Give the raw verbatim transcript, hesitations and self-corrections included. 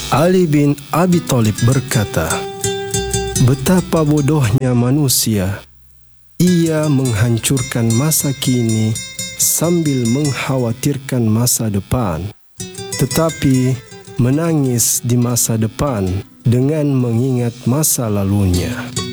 Ali bin Abi Thalib berkata, betapa bodohnya manusia. Ia menghancurkan masa kini sambil mengkhawatirkan masa depan, tetapi menangis di masa depan dengan mengingat masa lalunya.